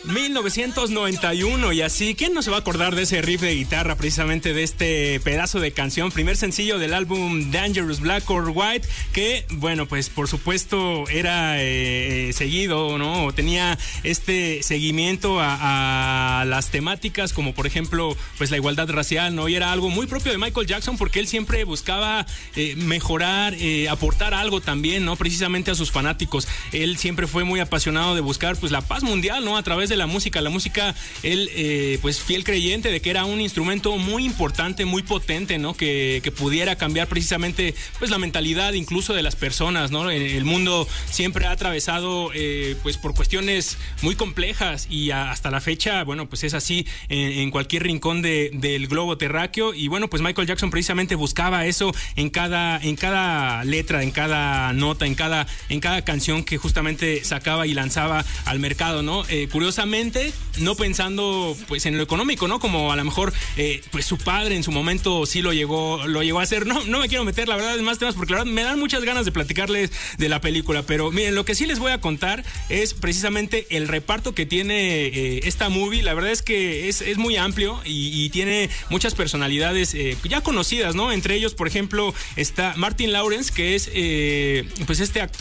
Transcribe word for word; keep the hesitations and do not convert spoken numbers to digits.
mil novecientos noventa y uno, y así, ¿quién no se va a acordar de ese riff de guitarra, precisamente de este pedazo de canción? Primer sencillo del álbum Dangerous, Black or White, que, bueno, pues por supuesto era eh, seguido, ¿no? O tenía este seguimiento a, a las temáticas, como por ejemplo, pues la igualdad racial, ¿no? Y era algo muy propio de Michael Jackson, porque él siempre buscaba eh, mejorar, eh, aportar algo también, ¿no? Precisamente a sus fanáticos. Él siempre fue muy apasionado de buscar, pues, la paz mundial, ¿no? A través de la música. La música, él, eh, pues, fiel creyente de que era un instrumento muy importante, muy potente, ¿no? Que, que pudiera cambiar precisamente, pues, la mentalidad incluso de las personas, ¿no? El mundo siempre ha atravesado, eh, pues, por cuestiones muy complejas, y a, hasta la fecha, bueno, pues es así en, en cualquier rincón de, del globo terráqueo. Y bueno, pues Michael Jackson precisamente buscaba eso en cada, en cada letra, en cada nota, en cada, en cada canción que justamente sacaba y lanzaba al mercado, ¿no? Eh, curiosamente, no pensando pues en lo económico, ¿no? Como a lo mejor eh, pues su padre en su momento sí lo llegó, lo llegó a hacer. No, no me quiero meter, la verdad, en más temas, porque la verdad me dan muchas ganas de platicarles de la película, pero miren, lo que sí les voy a contar es precisamente el reparto que tiene eh, esta movie. La verdad es que es, es muy amplio y, y tiene muchas personalidades eh, ya conocidas, ¿no? Entre ellos, por ejemplo, está Martin Lawrence, que es eh, pues este actor